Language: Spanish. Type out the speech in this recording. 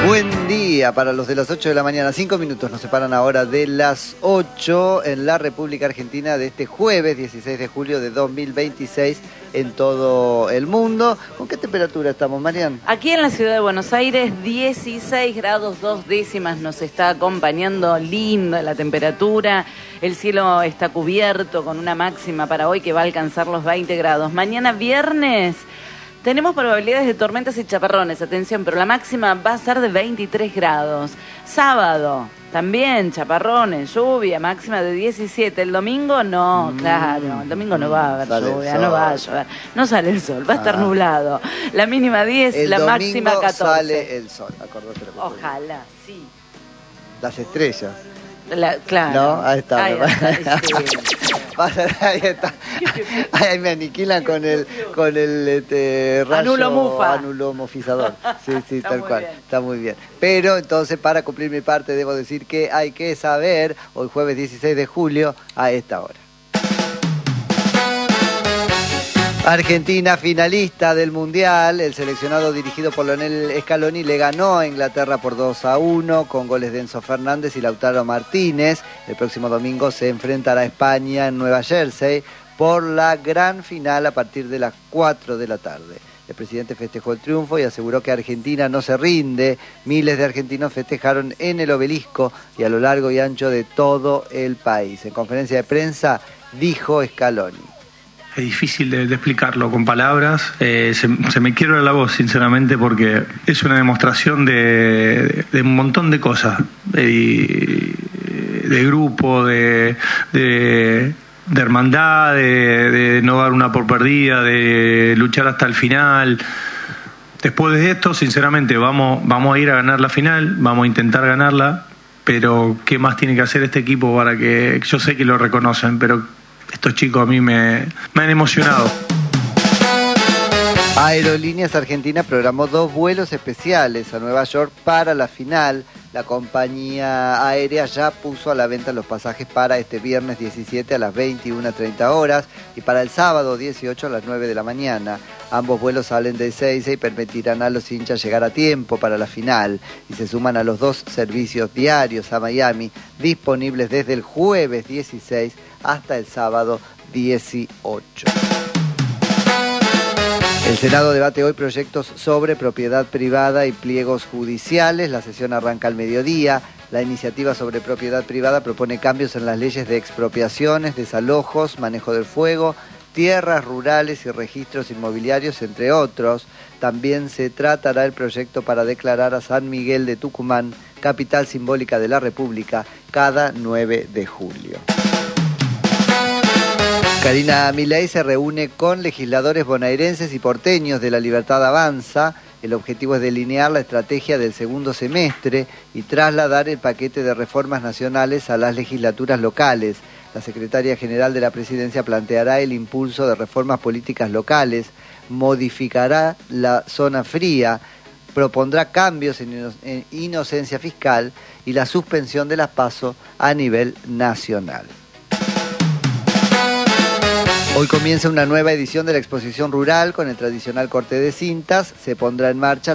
Buen día para los de las 8 de la mañana. 5 minutos nos separan ahora de las 8 en la República Argentina de este jueves 16 de julio de 2026 en todo el mundo. ¿Con qué temperatura estamos, Marian? Aquí en la ciudad de Buenos Aires, 16 grados 2 décimas nos está acompañando. Linda la temperatura. El cielo está cubierto con una máxima para hoy que va a alcanzar los 20 grados. Mañana viernes tenemos probabilidades de tormentas y chaparrones, atención, pero la máxima va a ser de 23 grados. Sábado, también chaparrones, lluvia, máxima de 17. El domingo no, claro, el domingo no va a haber lluvia, no va a llover. No sale el sol, va a estar nublado. La mínima 10, el la máxima 14. Sale el sol, acordate lo que Ojalá, sí. Las estrellas. Claro. ¿No? Ahí está. Ahí está. Ahí me aniquilan con el rayo anulomofizador. Sí, tal cual. Bien. Está muy bien. Pero entonces, para cumplir mi parte, debo decir que hay que saber, hoy jueves 16 de julio, a esta hora. Argentina finalista del Mundial, el seleccionado dirigido por Lionel Scaloni le ganó a Inglaterra por 2-1 con goles de Enzo Fernández y Lautaro Martínez. El próximo domingo se enfrentará a España en Nueva Jersey por la gran final a partir de las 4 de la tarde. El presidente festejó el triunfo y aseguró que Argentina no se rinde. Miles de argentinos festejaron en el Obelisco y a lo largo y ancho de todo el país. En conferencia de prensa dijo Scaloni: es difícil de explicarlo con palabras, se me quiebra la voz sinceramente porque es una demostración de un montón de cosas, de grupo, de hermandad, de no dar una por perdida, de luchar hasta el final. Después de esto, sinceramente, vamos a ir a ganar la final, vamos a intentar ganarla, pero ¿qué más tiene que hacer este equipo para que, yo sé que lo reconocen, pero estos chicos a mí me han emocionado? Aerolíneas Argentina programó 2 vuelos especiales a Nueva York para la final. La compañía aérea ya puso a la venta los pasajes para este viernes 17 a las 21:30 horas y para el sábado 18 a las 9 de la mañana. Ambos vuelos salen de Ezeiza y permitirán a los hinchas llegar a tiempo para la final y se suman a los 2 servicios diarios a Miami disponibles desde el jueves 16 hasta el sábado 18. El Senado debate hoy proyectos sobre propiedad privada y pliegos judiciales. La sesión arranca al mediodía. La iniciativa sobre propiedad privada propone cambios en las leyes de expropiaciones, desalojos, manejo del fuego, tierras rurales y registros inmobiliarios, entre otros. También se tratará el proyecto para declarar a San Miguel de Tucumán capital simbólica de la República cada 9 de julio. Karina Milei se reúne con legisladores bonaerenses y porteños de La Libertad Avanza. El objetivo es delinear la estrategia del segundo semestre y trasladar el paquete de reformas nacionales a las legislaturas locales. La secretaria general de la Presidencia planteará el impulso de reformas políticas locales, modificará la zona fría, propondrá cambios en inocencia fiscal y la suspensión de las PASO a nivel nacional. Hoy comienza una nueva edición de la exposición rural con el tradicional corte de cintas. Se pondrá en marcha